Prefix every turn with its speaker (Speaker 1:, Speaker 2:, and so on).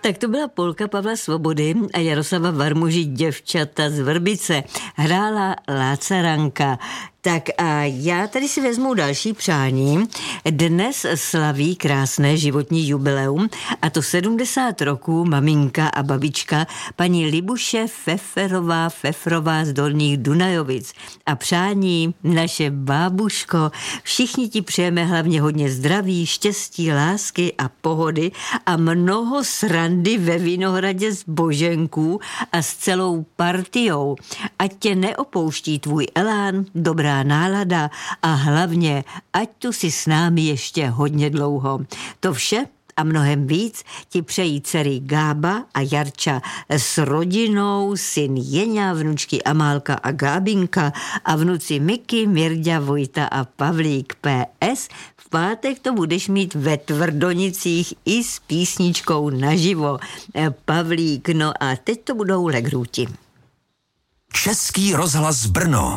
Speaker 1: Tak to byla polka Pavla Svobody a Jaroslava Varmuži Děvčata z Vrbice. Hrála Lácaranka. Tak a já tady si vezmu další přání. Dnes slaví krásné životní jubileum, a to 70 roků maminka a babička paní Libuše Fefrová z Dolních Dunajovic. A přání, naše bábuško, všichni ti přejeme hlavně hodně zdraví, štěstí, lásky a pohody a mnoho srandy ve Vinohradě s Boženků a s celou partiou. Ať tě neopouští tvůj elán, dobrá nálada a hlavně, ať tu si s námi ještě hodně dlouho. To vše a mnohem víc ti přejí dcery Gába a Jarča s rodinou, syn Jeňa, vnučky Amálka a Gábinka a vnuci Miky, Mirďa, Vojta a Pavlík. PS. V pátek to budeš mít ve Tvrdonicích i s písničkou naživo. Pavlík, no a teď to budou legrůti.
Speaker 2: Český rozhlas Brno.